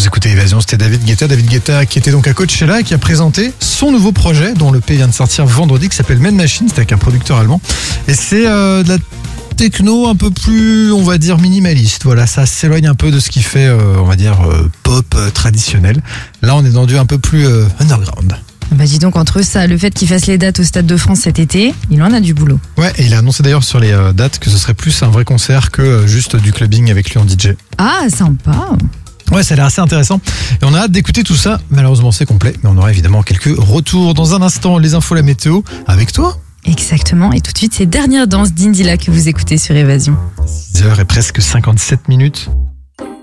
Vous écoutez Évasion, c'était David Guetta qui était donc à Coachella et qui a présenté son nouveau projet dont le P vient de sortir vendredi, qui s'appelle Man Machine, c'est avec un producteur allemand. Et c'est de la techno un peu plus, on va dire, minimaliste. Voilà, ça s'éloigne un peu de ce qui fait, on va dire, pop traditionnel. Là, on est dans du un peu plus underground. Bah dis donc, entre ça, le fait qu'il fasse les dates au Stade de France cet été, il en a du boulot. Ouais, et il a annoncé d'ailleurs sur les dates que ce serait plus un vrai concert que juste du clubbing avec lui en DJ. Ah, sympa. Ouais, ça a l'air assez intéressant. Et on a hâte d'écouter tout ça. Malheureusement, c'est complet, mais on aura évidemment quelques retours. Dans un instant, les infos, la météo, avec toi. Exactement, et tout de suite, c'est Dernière danse d'Indila que vous écoutez sur Évasion. 6h et presque 57 minutes.